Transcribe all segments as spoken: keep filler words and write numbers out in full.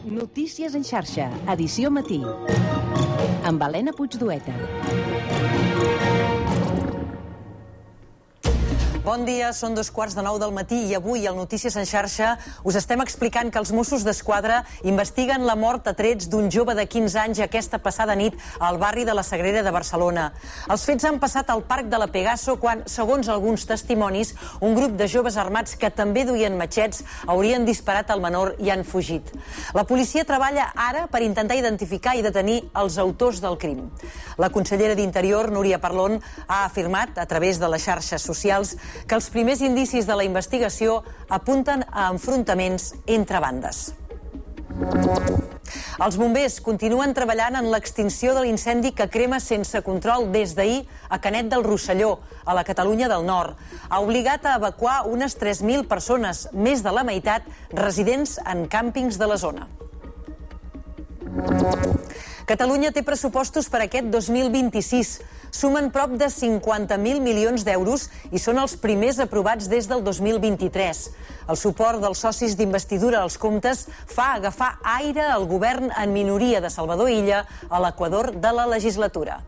Notícies en xarxa, edició matí, amb Helena Puigdueta. Bon dia, són dos quarts de nou del matí i avui al Notícies en xarxa us estem explicant que els Mossos d'Esquadra investiguen la mort a trets d'un jove de quinze anys aquesta passada nit al barri de la Sagrera de Barcelona. Els fets han passat al Parc de la Pegaso quan, segons alguns testimonis, un grup de joves armats que també duien matxets haurien disparat al menor i han fugit. La policia treballa ara per intentar identificar i detenir els autors del crim. La consellera d'Interior, Núria Parlon, ha afirmat a través de les xarxes socials que els primers indicis de la investigació apunten a enfrontaments entre bandes. Els bombers continuen treballant en l'extinció de l'incendi que crema sense control des d'ahir a Canet del Rosselló, a la Catalunya del Nord. Ha obligat a evacuar unes tres mil persones, més de la meitat residents en càmpings de la zona. Catalunya té pressupostos per aquest dos mil vint-i-sis. Sumen prop de cinquanta mil milions d'euros i són els primers aprovats des del dos mil vint-i-tres. El suport dels socis d'investidura als comptes fa agafar aire al govern en minoria de Salvador Illa a l'equador de la legislatura.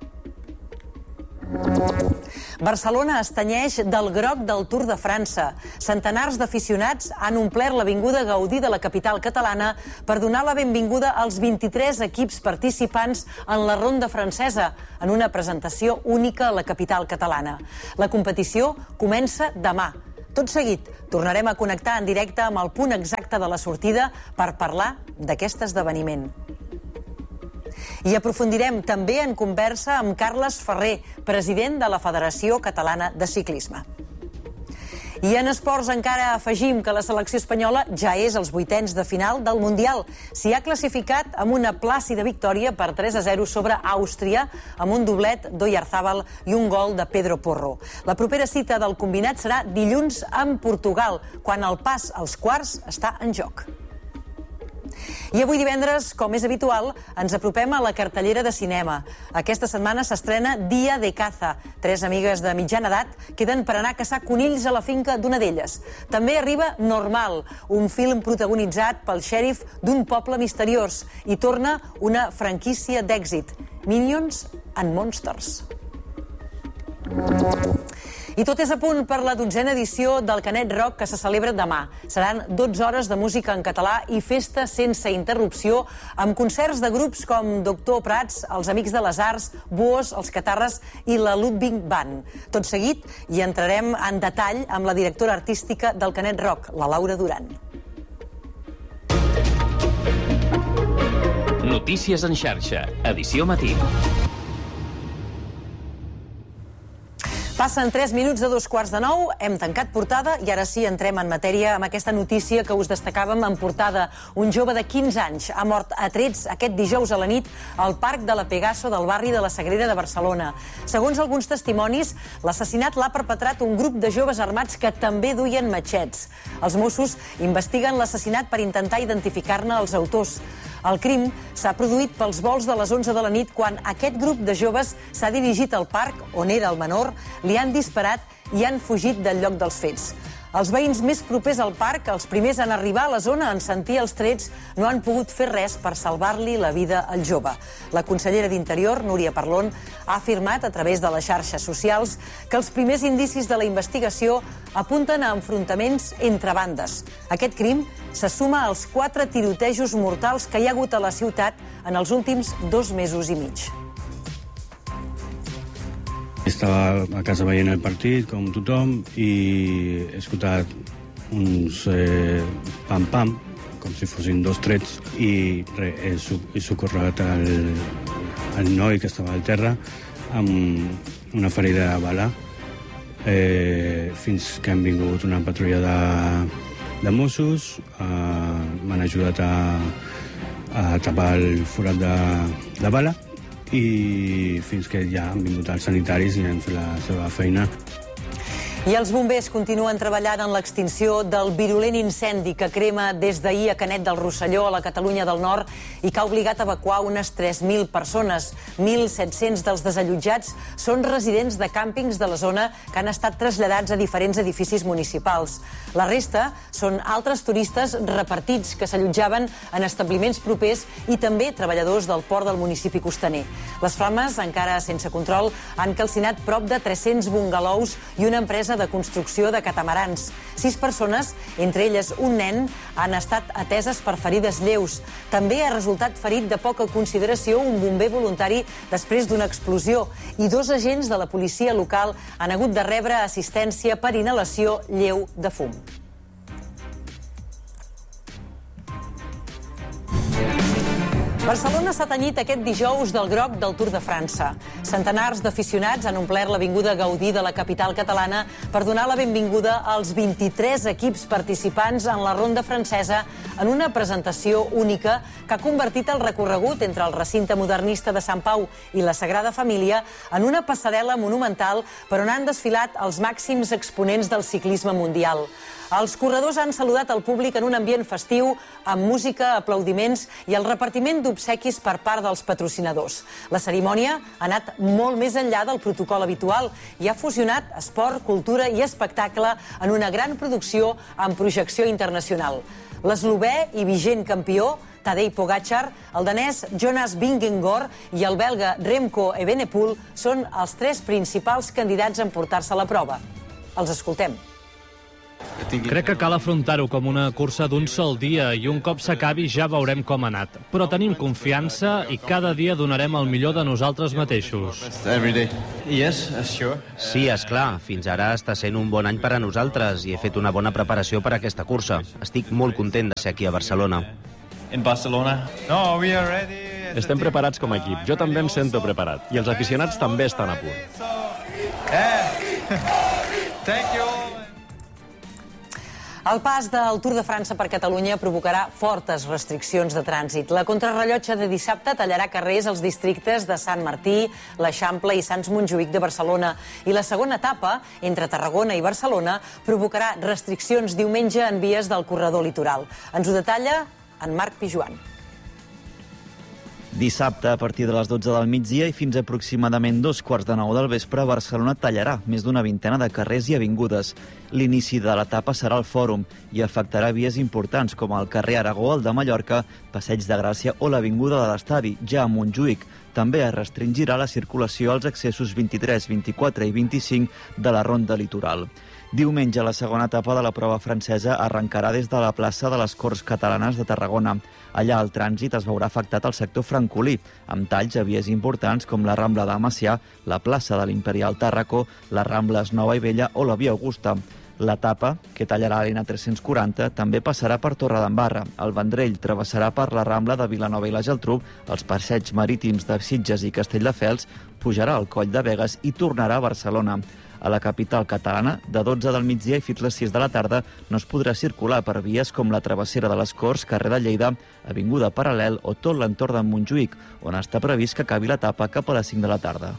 Barcelona es tenyeix del groc del Tour de França. Centenars d'aficionats han omplert l'avinguda Gaudí de la capital catalana per donar la benvinguda als vint-i-tres equips participants en la ronda francesa, en una presentació única a la capital catalana. La competició comença demà. Tot seguit, tornarem a connectar en directe amb el punt exacte de la sortida per parlar d'aquest esdeveniment. I aprofundirem també en conversa amb Carles Ferrer, president de la Federació Catalana de Ciclisme. I en esports encara afegim que la selecció espanyola ja és als vuitens de final del Mundial. S'hi ha classificat amb una plàcida victòria per tres a zero sobre Àustria, amb un doblet d'Oyarzabal i un gol de Pedro Porro. La propera cita del combinat serà dilluns amb Portugal, quan el pas als quarts està en joc. I avui divendres, com és habitual, ens apropem a la cartellera de cinema. Aquesta setmana s'estrena Dia de caza. Tres amigues de mitjana edat queden per anar a caçar conills a la finca d'una d'elles. També arriba Normal, un film protagonitzat pel xèrif d'un poble misteriós. I torna una franquícia d'èxit, Minions and Monsters. I tot és a punt per la dotzena edició del Canet Rock que se celebra demà. Seran dotze hores de música en català i festa sense interrupció amb concerts de grups com Doctor Prats, els Amics de les Arts, Buos, els Catarres i la Ludwig Band. Tot seguit hi entrarem en detall amb la directora artística del Canet Rock, la Laura Duran. Notícies en xarxa, edició matí. Passen tres minuts de dos quarts de nou, hem tancat portada i ara sí entrem en matèria amb aquesta notícia que us destacàvem en portada. Un jove de quinze anys ha mort a trets aquest dijous a la nit al Parc de la Pegaso del barri de la Sagrera de Barcelona. Segons alguns testimonis, l'assassinat l'ha perpetrat un grup de joves armats que també duien matxets. Els Mossos investiguen l'assassinat per intentar identificar-ne els autors. El crim s'ha produït pels volts de les onze de la nit quan aquest grup de joves s'ha dirigit al parc on era el menor, li han disparat i han fugit del lloc dels fets. Els veïns més propers al parc, els primers en arribar a la zona en sentir els trets, no han pogut fer res per salvar-li la vida al jove. La consellera d'Interior, Núria Parlon, ha afirmat a través de les xarxes socials que els primers indicis de la investigació apunten a enfrontaments entre bandes. Aquest crim se suma als quatre tirotejos mortals que hi ha hagut a la ciutat en els últims dos mesos i mig. Estava a casa veient el partit, com tothom, i he escoltat uns eh, pam-pam, com si fossin dos trets, i re, he, he socorregat el, el noi que estava al terra amb una ferida de bala, eh, fins que han vingut una patrulla de, de Mossos, eh, m'han ajudat a, a tapar el forat de, de bala, i fins que ja han vingut els sanitaris i han fet la seva feina. I els bombers continuen treballant en l'extinció del virulent incendi que crema des d'ahir a Canet del Rosselló, a la Catalunya del Nord, i que ha obligat a evacuar unes tres mil persones. mil set-cents dels desallotjats són residents de càmpings de la zona que han estat traslladats a diferents edificis municipals. La resta són altres turistes repartits que s'allotjaven en establiments propers i també treballadors del port del municipi costaner. Les flames, encara sense control, han calcinat prop de tres-cents bungalous i una empresa de construcció de catamarans. Sis persones, entre elles un nen, han estat ateses per ferides lleus. També ha resultat ferit de poca consideració un bomber voluntari després d'una explosió i dos agents de la policia local han hagut de rebre assistència per inhalació lleu de fum. Barcelona s'ha tenyit aquest dijous del groc del Tour de França. Centenars d'aficionats han omplert l'avinguda Gaudí de la capital catalana per donar la benvinguda als vint-i-tres equips participants en la ronda francesa en una presentació única que ha convertit el recorregut entre el recinte modernista de Sant Pau i la Sagrada Família en una passarel·la monumental per on han desfilat els màxims exponents del ciclisme mundial. Els corredors han saludat el públic en un ambient festiu, amb música, aplaudiments i el repartiment d'obsequis per part dels patrocinadors. La cerimònia ha anat molt més enllà del protocol habitual i ha fusionat esport, cultura i espectacle en una gran producció amb projecció internacional. L'eslovè i vigent campió, Tadej Pogačar, el danès Jonas Vingegaard i el belga Remco Evenepoel són els tres principals candidats a emportar-se la prova. Els escoltem. Crec que cal afrontar-ho com una cursa d'un sol dia i un cop s'acabi ja veurem com ha anat. Però tenim confiança i cada dia donarem el millor de nosaltres mateixos. Sí, esclar. Fins ara està sent un bon any per a nosaltres i he fet una bona preparació per a aquesta cursa. Estic molt content de ser aquí a Barcelona. Estem preparats com a equip. Jo també em sento preparat. I els aficionats també estan a punt. El pas del Tour de França per Catalunya provocarà fortes restriccions de trànsit. La contrarrellotge de dissabte tallarà carrers als districtes de Sant Martí, l'Eixample i Sants Montjuïc de Barcelona. I la segona etapa, entre Tarragona i Barcelona, provocarà restriccions diumenge en vies del corredor litoral. Ens ho detalla en Marc Pijuan. Dissabte, a partir de les dotze del migdia i fins a aproximadament dos quarts de nou del vespre, Barcelona tallarà més d'una vintena de carrers i avingudes. L'inici de l'etapa serà al Fòrum i afectarà vies importants com el carrer Aragó, el de Mallorca, Passeig de Gràcia o l'Avinguda de l'Estadi, ja a Montjuïc. També es restringirà la circulació als accessos vint-i-tres, vint-i-quatre i vint-i-cinc de la Ronda Litoral. Diumenge, la segona etapa de la prova francesa arrencarà des de la plaça de les Corts Catalanes de Tarragona. Allà el trànsit es veurà afectat al sector francolí, amb talls a vies importants com la Rambla de Macià, la plaça de l'Imperial Tàrraco, les Rambles Nova i Vella o la Via Augusta. L'etapa, que tallarà l'N tres-cents quaranta, també passarà per Torredembarra. El Vendrell travessarà per la Rambla de Vilanova i la Geltrú, els passeigs marítims de Sitges i Castelldefels, pujarà al Coll de Begues i tornarà a Barcelona. A la capital catalana, de dotze del migdia i fins les sis de la tarda, no es podrà circular per vies com la Travessera de les Corts, carrer de Lleida, Avinguda Paral·lel o tot l'entorn de Montjuïc, on està previst que acabi l'etapa cap a les cinc de la tarda.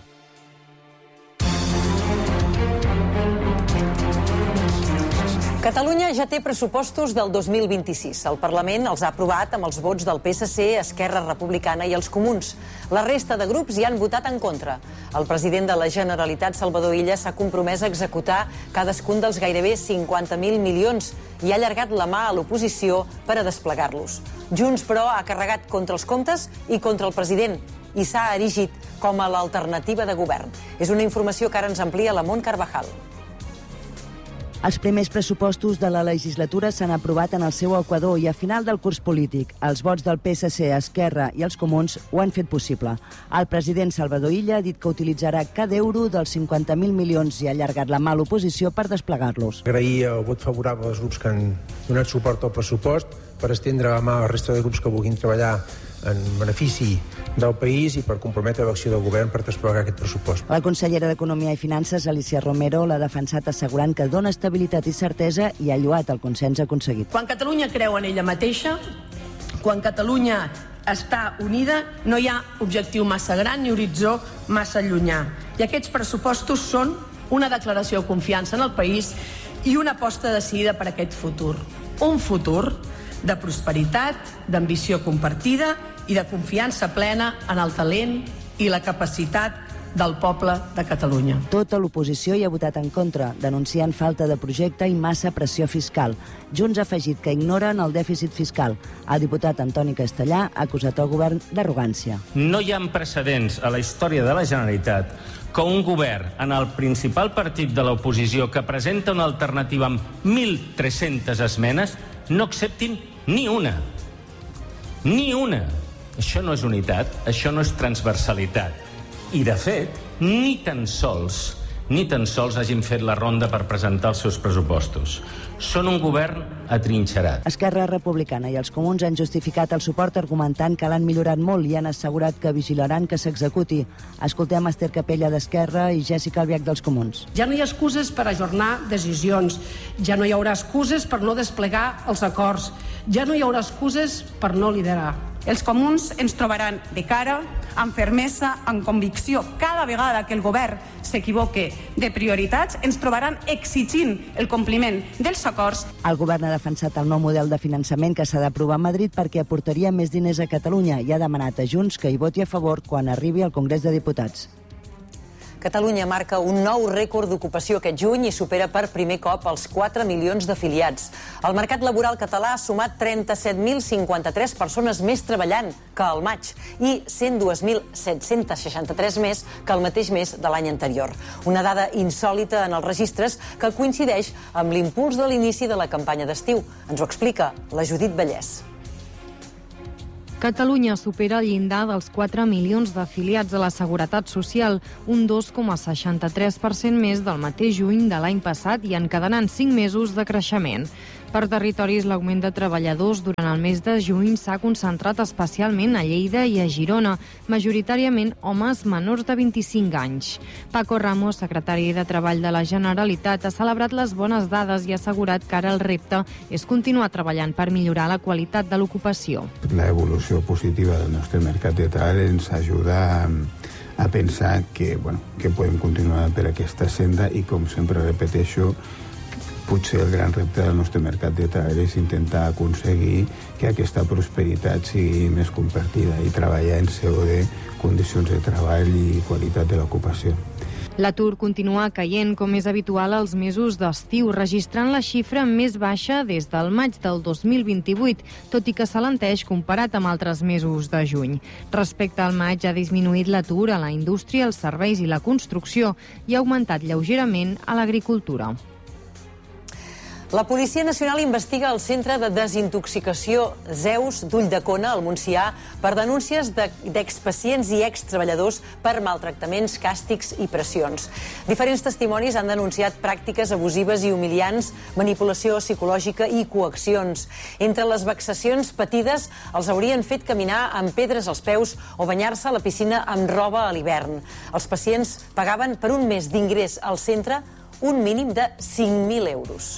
Catalunya ja té pressupostos del dos mil vint-i-sis. El Parlament els ha aprovat amb els vots del P S C, Esquerra Republicana i els Comuns. La resta de grups hi han votat en contra. El president de la Generalitat, Salvador Illa, s'ha compromès a executar cadascun dels gairebé cinquanta mil milions i ha allargat la mà a l'oposició per a desplegar-los. Junts, però, ha carregat contra els comptes i contra el president i s'ha erigit com a l'alternativa de govern. És una informació que ara ens amplia la Mont Carvajal. Els primers pressupostos de la legislatura s'han aprovat en el seu equador i a final del curs polític. Els vots del P S C, Esquerra i els Comuns ho han fet possible. El president Salvador Illa ha dit que utilitzarà cada euro dels cinquanta mil milions i ha allargat la mà a l'oposició per desplegar-los. Agrair el vot favorable als grups que han donat suport al pressupost per estendre la mà a la resta de grups que vulguin treballar en benefici del país i per comprometre l'acció del govern per desplegar aquest pressupost. La consellera d'Economia i Finances, Alicia Romero, l'ha defensat assegurant que dona estabilitat i certesa i ha lloat el consens aconseguit. Quan Catalunya creu en ella mateixa, quan Catalunya està unida, no hi ha objectiu massa gran ni horitzó massa llunyà. I aquests pressupostos són una declaració de confiança en el país i una aposta decidida per aquest futur. Un futur de prosperitat, d'ambició compartida i de confiança plena en el talent i la capacitat del poble de Catalunya. Tota l'oposició hi ha votat en contra, denunciant falta de projecte i massa pressió fiscal. Junts ha afegit que ignoren el dèficit fiscal. El diputat Antoni Castellà ha acusat el govern d'arrogància. No hi ha precedents a la història de la Generalitat que un govern en el principal partit de l'oposició que presenta una alternativa amb mil tres-centes esmenes no acceptin ni una. Ni una. Això no és unitat, això no és transversalitat. I, de fet, ni tan sols, ni tan sols hagin fet la ronda per presentar els seus pressupostos. Són un govern atrinxerat. Esquerra Republicana i els comuns han justificat el suport argumentant que l'han millorat molt i han assegurat que vigilaran que s'executi. Escoltem Esther Capella d'Esquerra i Jèssica Albiach dels comuns. Ja no hi ha excuses per ajornar decisions, ja no hi haurà excuses per no desplegar els acords, ja no hi haurà excuses per no liderar. Els comuns ens trobaran de cara, amb fermesa, amb convicció. Cada vegada que el govern s'equivoque de prioritats, ens trobaran exigint el compliment dels acords. El govern ha defensat el nou model de finançament que s'ha d'aprovar a Madrid perquè aportaria més diners a Catalunya i ha demanat a Junts que hi voti a favor quan arribi al Congrés de Diputats. Catalunya marca un nou rècord d'ocupació aquest juny i supera per primer cop els quatre milions d'afiliats. El mercat laboral català ha sumat trenta-set mil cinquanta-tres persones més treballant que al maig i cent dos mil set-cents seixanta-tres més que el mateix mes de l'any anterior. Una dada insòlita en els registres que coincideix amb l'impuls de l'inici de la campanya d'estiu. Ens ho explica la Judit Vallès. Catalunya supera el llindar dels quatre milions d'afiliats a la Seguretat Social, un dos coma seixanta-tres per cent més del mateix juny de l'any passat i en quedaran cinc mesos de creixement. Per territoris, l'augment de treballadors durant el mes de juny s'ha concentrat especialment a Lleida i a Girona, majoritàriament homes menors de vint-i-cinc anys. Paco Ramos, secretari de Treball de la Generalitat, ha celebrat les bones dades i ha assegurat que ara el repte és continuar treballant per millorar la qualitat de l'ocupació. La evolució positiva del nostre mercat de treball ens ajuda a pensar que, bueno, que podem continuar per aquesta senda i, com sempre repeteixo, potser el gran repte del nostre mercat de treball és intentar aconseguir que aquesta prosperitat sigui més compartida i treballar en seu de condicions de treball i qualitat de l'ocupació. L'atur continua caient, com és habitual als mesos d'estiu, registrant la xifra més baixa des del maig del dos mil vint-i-vuit, tot i que s'alenteix comparat amb altres mesos de juny. Respecte al maig, ha disminuït l'atur a la indústria, els serveis i la construcció i ha augmentat lleugerament a l'agricultura. La Policia Nacional investiga el centre de desintoxicació Zeus d'Ulldecona, al Montsià, per denúncies d'expacients i extreballadors per maltractaments, càstigs i pressions. Diferents testimonis han denunciat pràctiques abusives i humiliants, manipulació psicològica i coaccions. Entre les vexacions patides, els haurien fet caminar amb pedres als peus o banyar-se a la piscina amb roba a l'hivern. Els pacients pagaven per un mes d'ingrés al centre un mínim de cinc mil euros.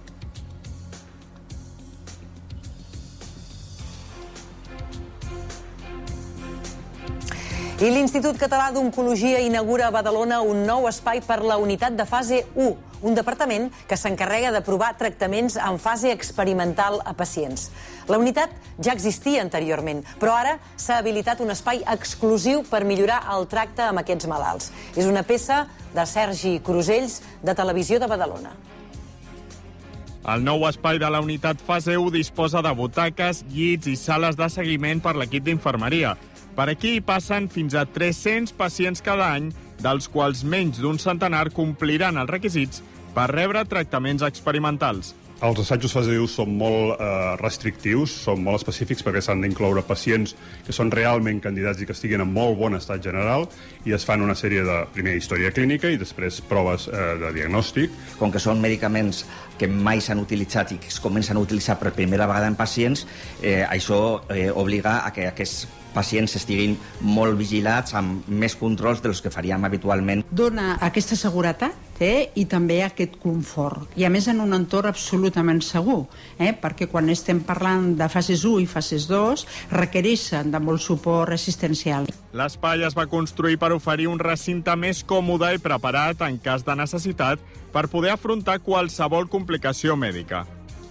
I l'Institut Català d'Oncologia inaugura a Badalona un nou espai per la unitat de fase u, un departament que s'encarrega d'aprovar tractaments en fase experimental a pacients. La unitat ja existia anteriorment, però ara s'ha habilitat un espai exclusiu per millorar el tracte amb aquests malalts. És una peça de Sergi Crusells, de Televisió de Badalona. El nou espai de la unitat fase u disposa de butaques, llits i sales de seguiment per l'equip d'infermeria. Per aquí hi passen fins a tres-cents pacients cada any, dels quals menys d'un centenar compliran els requisits per rebre tractaments experimentals. Els assajos fase u són molt eh, restrictius, són molt específics perquè s'han d'incloure pacients que són realment candidats i que estiguin en molt bon estat general i es fan una sèrie de, primer, història clínica i després proves eh, de diagnòstic. Com que són medicaments que mai s'han utilitzat i que es comencen a utilitzar per primera vegada en pacients, eh, això eh, obliga a que aquests pacients estiguin molt vigilats amb més controls dels que faríem habitualment. Dona aquesta seguretat eh? I també aquest confort. I a més en un entorn absolutament segur, eh? Perquè quan estem parlant de fases u i fases dos requereixen de molt suport assistencial. L'espai es va construir per oferir un recinte més còmode i preparat en cas de necessitat per poder afrontar qualsevol complicació mèdica.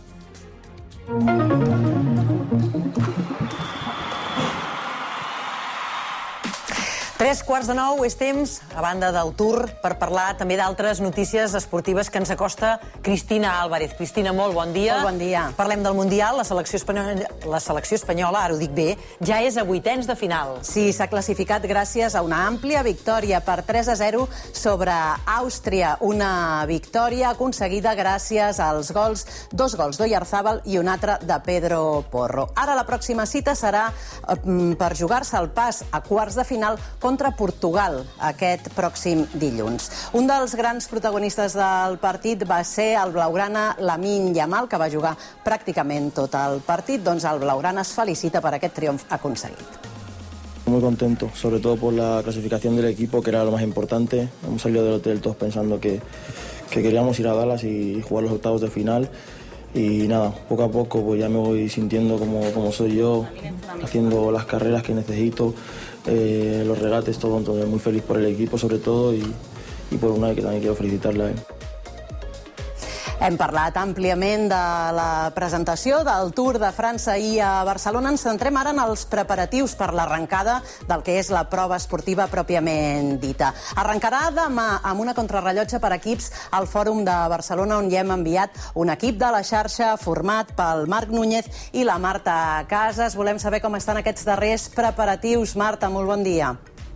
Tres quarts de nou és temps, a banda del Tour, per parlar també d'altres notícies esportives que ens acosta Cristina Álvarez. Cristina, molt bon dia. Molt bon dia. Parlem del Mundial. La selecció espanyola, la selecció espanyola, ara ho dic bé, ja és a vuitens de final. Sí, s'ha classificat gràcies a una àmplia victòria per tres a zero sobre Àustria. Una victòria aconseguida gràcies als gols, dos gols d'Oyarzabal i un altre de Pedro Porro. Ara la pròxima cita serà per jugar-se el pas a quarts de final contra Portugal aquest pròxim dilluns. Un dels grans protagonistes del partit va ser el blaugrana Lamine Yamal, que va jugar pràcticament tot el partit. Doncs el blaugrana es felicita per aquest triomf aconseguit. Muy contento, sobre todo por la clasificación del equipo, que era lo más importante. Hemos salido del hotel todos pensando que, que queríamos ir a Dallas y jugar los octavos de final. Y nada, poco a poco pues ya me voy sintiendo como, como soy yo, haciendo las carreras que necesito, eh, los regates, todo. Entonces muy feliz por el equipo sobre todo y, y por una vez que también quiero felicitarle a él. Hem parlat àmpliament de la presentació del Tour de França ahir a Barcelona. Ens centrem ara en els preparatius per l'arrencada del que és la prova esportiva pròpiament dita. Arrencarà demà amb una contrarrellotge per equips al Fòrum de Barcelona, on hi hem enviat un equip de la xarxa format pel Marc Núñez i la Marta Casas. Volem saber com estan aquests darrers preparatius. Marta, molt bon dia.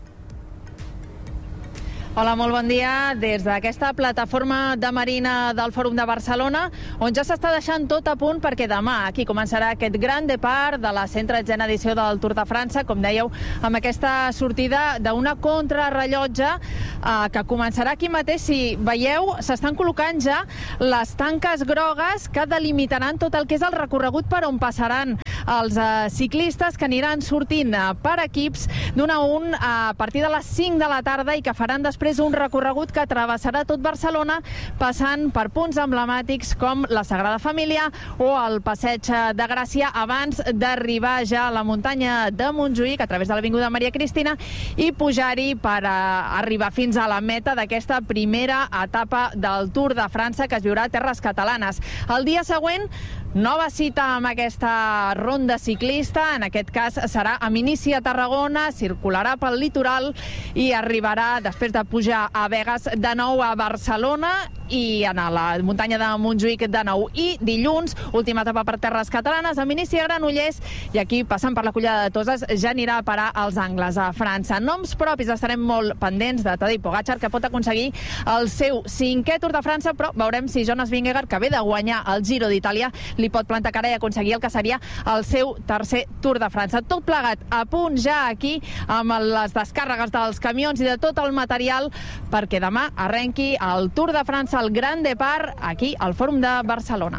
Hola, molt bon dia. Des d'aquesta plataforma de marina del Fòrum de Barcelona, on ja s'està deixant tot a punt perquè demà aquí començarà aquest gran depart de la cent tretzena edició del Tour de França, com dèieu, amb aquesta sortida d'una contrarrellotge eh, que començarà aquí mateix. Si veieu, s'estan col·locant ja les tanques grogues que delimitaran tot el que és el recorregut per on passaran els eh, ciclistes que aniran sortint eh, per equips d'un a un a partir de les cinc de la tarda i que faran després un recorregut que travessarà tot Barcelona passant per punts emblemàtics com la Sagrada Família o el Passeig de Gràcia abans d'arribar ja a la muntanya de Montjuïc a través de l'Avinguda Maria Cristina i pujar-hi per a arribar fins a la meta d'aquesta primera etapa del Tour de França que es viurà a terres catalanes. El dia següent, nova cita amb aquesta ronda ciclista, en aquest cas serà amb inici a Tarragona, circularà pel litoral i arribarà després de pujar a Begues de nou a Barcelona i a la muntanya de Montjuïc de nou. I dilluns, última etapa per terres catalanes, amb inici a Granollers i aquí, passant per la Collada de Toses, ja anirà a parar als angles a França. Noms propis, estarem molt pendents de Tadej Pogačar, que pot aconseguir el seu cinquè Tour de França, però veurem si Jonas Vingegaard, que ve de guanyar el Giro d'Itàlia, li pot plantar cara i aconseguir el que seria el seu tercer Tour de França. Tot plegat a punt ja aquí, amb les descàrregues dels camions i de tot el material perquè demà arrenqui el Tour de França, el Gran Depart, aquí al Fòrum de Barcelona.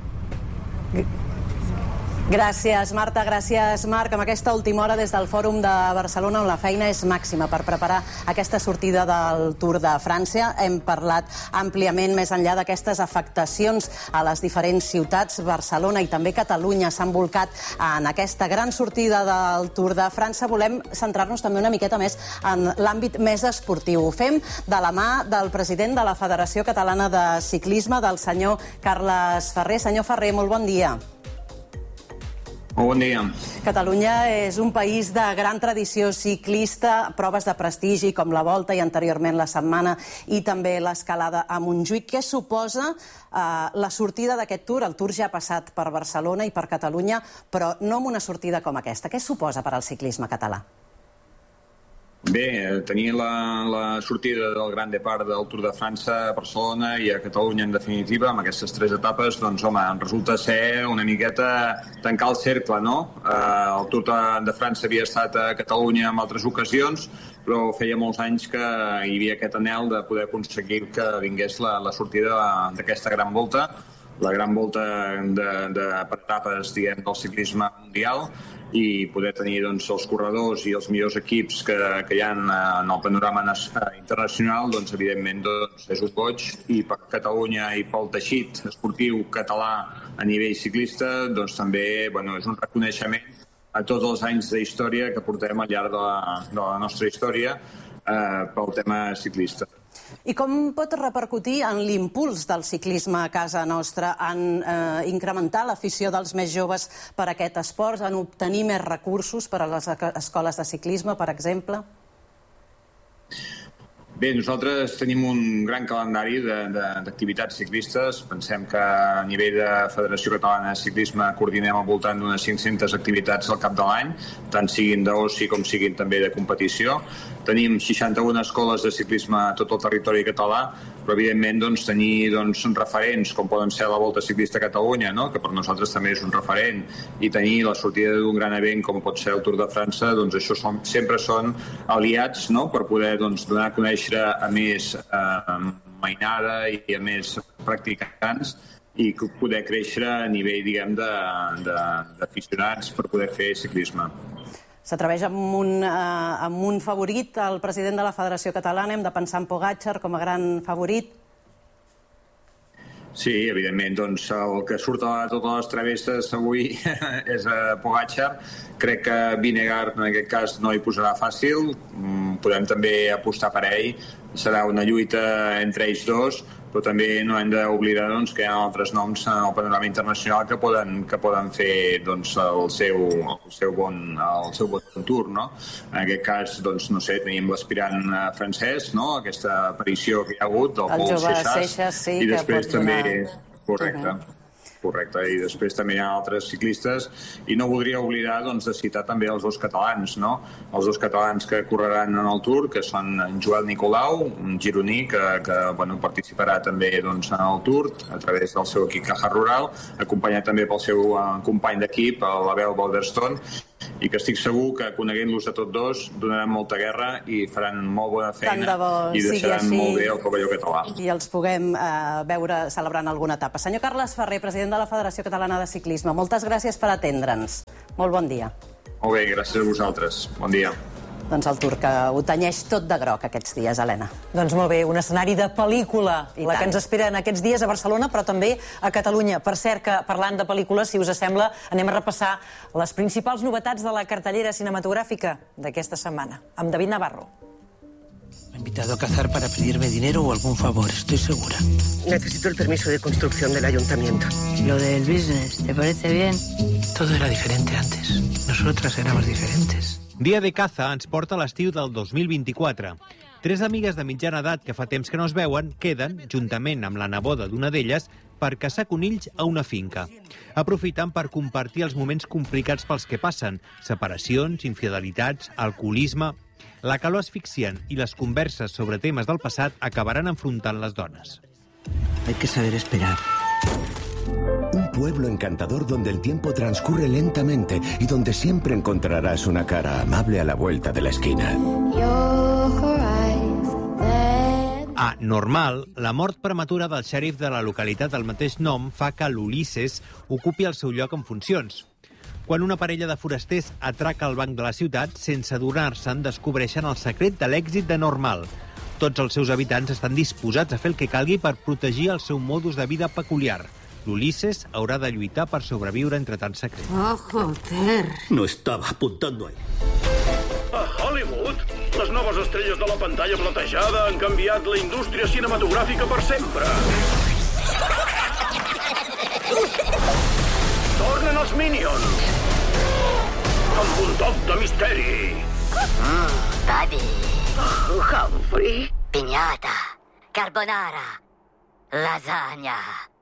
Gràcies, Marta. Gràcies, Marc. Amb aquesta última hora des del Fòrum de Barcelona, on la feina és màxima per preparar aquesta sortida del Tour de França. Hem parlat àmpliament més enllà d'aquestes afectacions a les diferents ciutats. Barcelona i també Catalunya s'han volcat en aquesta gran sortida del Tour de França. Volem centrar-nos també una miqueta més en l'àmbit més esportiu. Ho fem de la mà del president de la Federació Catalana de Ciclisme, del senyor Carles Ferrer. Senyor Ferrer, molt bon dia. Molt bon dia. Catalunya és un país de gran tradició ciclista, proves de prestigi com la Volta i anteriorment la Setmana i també l'escalada a Montjuïc. Què suposa eh, la sortida d'aquest Tour? El Tour ja ha passat per Barcelona i per Catalunya, però no amb una sortida com aquesta. Què suposa per al ciclisme català? Bé, tenir la, la sortida del Gran Depart del Tour de França a Barcelona i a Catalunya, en definitiva, amb aquestes tres etapes, doncs, home, resulta ser una miqueta tancar el cercle, no? Eh, el Tour de, de França havia estat a Catalunya en altres ocasions, però feia molts anys que hi havia aquest anhel de poder aconseguir que vingués la, la sortida d'aquesta gran volta, la gran volta de, de, per etapes, diguem, del ciclisme mundial, i poder tenir doncs, els corredors i els millors equips que, que hi ha en el panorama internacional, doncs, evidentment doncs, és un goig, i per Catalunya i pel teixit esportiu català a nivell ciclista doncs, també bueno, és un reconeixement a tots els anys d'història que portem al llarg de la, de la nostra història eh, pel tema ciclista. I com pot repercutir en l'impuls del ciclisme a casa nostra, en eh, incrementar l'afició dels més joves per a aquest esport, en obtenir més recursos per a les escoles de ciclisme, per exemple? Bé, nosaltres tenim un gran calendari d'activitats ciclistes. Pensem que a nivell de Federació Catalana de Ciclisme coordinem al voltant d'unes cinc-centes activitats al cap de l'any, tant siguin d'oci com siguin també de competició. Tenim seixanta-una escoles de ciclisme a tot el territori català, però evidentment doncs, tenir doncs, referents com poden ser la Volta Ciclista a Catalunya, no? Que per nosaltres també és un referent, i tenir la sortida d'un gran event com pot ser el Tour de França, doncs això són, sempre són aliats, no? Per poder doncs, donar a conèixer a més eh, mainada i a més practicants, i poder créixer a nivell, diguem, d'aficionats per poder fer ciclisme. S'atreveix amb, un, eh, amb un favorit, el president de la Federació Catalana, hem de pensar en Pogačar com a gran favorit? Sí, evidentment, doncs el que surt a totes les travesses avui és Pogačar. Crec que Vingegaard en aquest cas no hi posarà fàcil, podem també apostar per ell, serà una lluita entre ells dos, però també no hem d'oblidar doncs, que hi ha altres noms en el panorama internacional que poden, que poden fer doncs, el, seu, el, seu bon, el seu bon tour. No? En aquest cas, doncs, no sé, tenim l'aspirant francès, no? Aquesta aparició que hi ha hagut del Paul Seixas, sí, i després també... Donar... Correcte. Correcte, i després també hi ha altres ciclistes, i no voldria oblidar doncs, de citar també els dos catalans, no? Els dos catalans que correran en el Tour, que són en Joel Nicolau, un gironí que, que bueno, participarà també doncs, en el Tour a través del seu equip Caja Rural, acompanyat també pel seu uh, company d'equip, l'Abel Balderstone, i que estic segur que coneguent-los a tots dos donaran molta guerra i faran molt bona feina i deixaran molt bé el pavelló català. I els puguem eh, veure celebrant alguna etapa. Senyor Carles Ferrer, president de la Federació Catalana de Ciclisme, moltes gràcies per atendre'ns. Molt bon dia. Molt bé, gràcies a vosaltres. Bon dia. Doncs el Tour que ho tenyeix tot de groc aquests dies, Helena. Doncs molt bé, un escenari de pel·lícula, I la tant. que ens espera en aquests dies a Barcelona, però també a Catalunya. Per cert, que parlant de pel·lícules, si us sembla, anem a repassar les principals novetats de la cartellera cinematogràfica d'aquesta setmana, amb David Navarro. Me ha invitado a cazar para pedirme dinero o algún favor, estoy segura. Necesito el permiso de construcción del ayuntamiento. Lo del business, ¿te parece bien? Todo era diferente antes. Nosotras éramos diferentes. Dia de caza ens porta a l'estiu del dos mil vint-i-quatre. Tres amigues de mitjana edat que fa temps que no es veuen queden, juntament amb la neboda d'una d'elles, per caçar conills a una finca. Aprofiten per compartir els moments complicats pels que passen, separacions, infidelitats, alcoholisme... La calor asfixiant i les converses sobre temes del passat acabaran enfrontant les dones. Hay que saber esperar. Un pueblo encantador donde el tiempo transcurre lentamente y donde siempre encontrarás una cara amable a la vuelta de la esquina. A Normal, la mort prematura del xèrif de la localitat del mateix nom fa que l'Ulisses ocupi el seu lloc en funcions. Quan una parella de forasters atraca el banc de la ciutat, sense adonar-se'n, descobreixen el secret de l'èxit de Normal. Tots els seus habitants estan disposats a fer el que calgui per protegir el seu modus de vida peculiar. L'Ulisses haurà de lluitar per sobreviure entre tants secrets. Oh, joder. No estaba apuntando ahí. A Hollywood, les noves estrelles de la pantalla platejada han canviat la indústria cinematogràfica per sempre. Tornen els Minions! Amb un toc de misteri! Mm, Buddy. Oh, Humphrey. Piñata. Carbonara. Lasagna.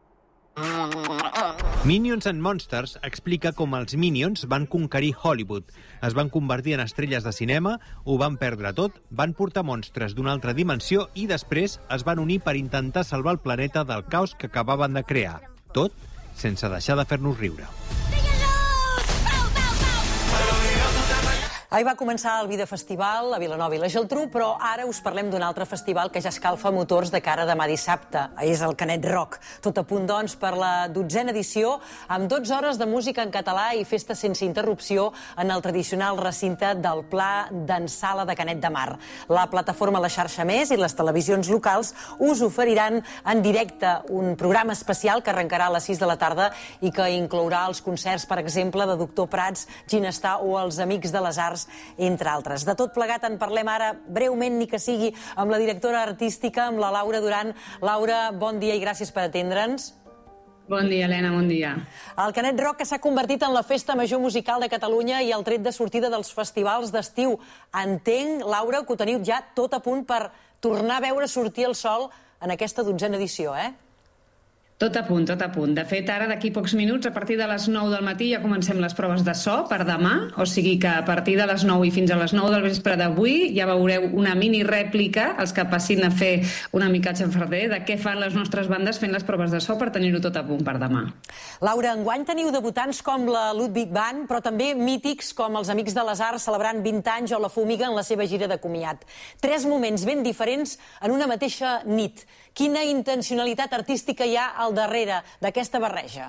Minions and Monsters explica com els Minions van conquerir Hollywood. Es van convertir en estrelles de cinema, ho van perdre tot, van portar monstres d'una altra dimensió i després es van unir per intentar salvar el planeta del caos que acabaven de crear. Tot sense deixar de fer-nos riure. Ahir va començar el Vida Festival a Vilanova i la Geltrú, però ara us parlem d'un altre festival que ja escalfa motors de cara a demà dissabte. És el Canet Rock. Tot a punt, doncs, per la dotzena edició, amb dotze hores de música en català i festa sense interrupció en el tradicional recinte del Pla d'en Sala de Canet de Mar. La plataforma La Xarxa Més i les televisions locals us oferiran en directe un programa especial que arrencarà a les sis de la tarda i que inclourà els concerts, per exemple, de Doctor Prats, Ginestar o els Amics de les Arts, entre altres. De tot plegat en parlem ara, breument ni que sigui, amb la directora artística, amb la Laura Duran. Laura, bon dia i gràcies per atendre'ns. Bon dia, Helena, bon dia. El Canet Rock que s'ha convertit en la festa major musical de Catalunya i el tret de sortida dels festivals d'estiu. Entenc, Laura, que ho teniu ja tot a punt per tornar a veure sortir el sol en aquesta dotzena edició, eh? Tot a punt, tot a punt. De fet, ara d'aquí pocs minuts, a partir de les nou del matí, ja comencem les proves de so per demà, o sigui que a partir de les nou i fins a les nou del vespre d'avui ja veureu una mini rèplica, els que passin a fer una mica xanfarder, de què fan les nostres bandes fent les proves de so per tenir-ho tot a punt per demà. Laura, enguany teniu debutants com la Ludwig Band, però també mítics com els Amics de les Arts celebrant vint anys o la Fúmiga en la seva gira de comiat. Tres moments ben diferents en una mateixa nit. Quina intencionalitat artística hi ha al darrere d'aquesta barreja?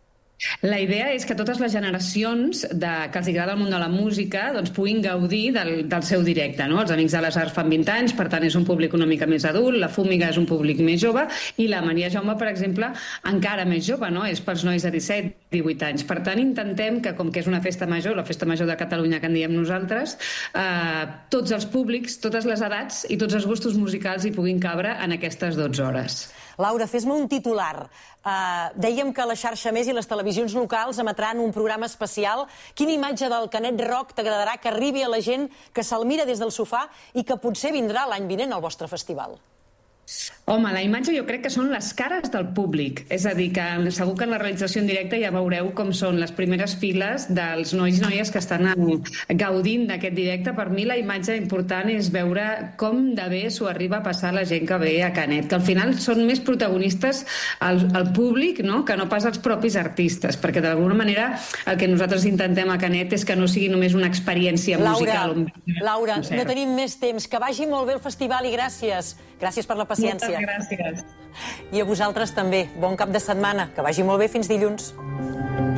La idea és que totes les generacions de, que els agrada el món de la música doncs, puguin gaudir del, del seu directe. No? Els Amics de les Arts fan vint anys, per tant és un públic una mica més adult, la Fúmiga és un públic més jove i la Maria Jaume, per exemple, encara més jove, no? És pels nois de disset, divuit anys. Per tant, intentem que, com que és una festa major, la festa major de Catalunya que en diem nosaltres, eh, tots els públics, totes les edats i tots els gustos musicals hi puguin cabre en aquestes dotze hores. Laura, fes-me un titular. Uh, dèiem que la Xarxa Més i les televisions locals emetran un programa especial. Quina imatge del Canet Rock t'agradarà que arribi a la gent que se'l mira des del sofà i que potser vindrà l'any vinent al vostre festival? Home, la imatge jo crec que són les cares del públic. És a dir, que segur que en la realització en directe ja veureu com són les primeres files dels nois i noies que estan gaudint d'aquest directe. Per mi la imatge important és veure com de bé s'ho arriba a passar la gent que ve a Canet, que al final són més protagonistes el, el públic, no? Que no pas els propis artistes, perquè d'alguna manera el que nosaltres intentem a Canet és que no sigui només una experiència musical. Laura, Laura, no tenim més temps. Que vagi molt bé el festival i gràcies. Gràcies per la paciència. Moltes gràcies. I a vosaltres també. Bon cap de setmana. Que vagi molt bé fins dilluns.